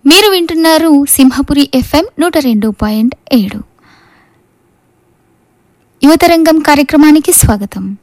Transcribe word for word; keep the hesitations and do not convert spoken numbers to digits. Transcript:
మీరు వింటున్నారు సింహపురి ఎఫ్ఎం నూట రెండు పాయింట్ ఏడు. యువతరంగం కార్యక్రమానికి స్వాగతం.